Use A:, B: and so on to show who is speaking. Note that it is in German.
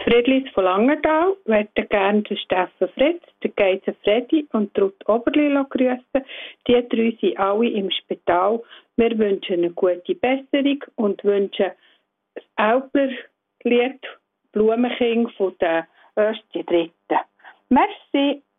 A: Friedlis von Langenthal möchte gerne den Steffen Fritz, den Geizer Freddy und Ruth Oberlilo grüßen. Die drei sind alle im Spital. Wir wünschen eine gute Besserung und wünschen das Elberlied Blumenking von der 1.3. Merci.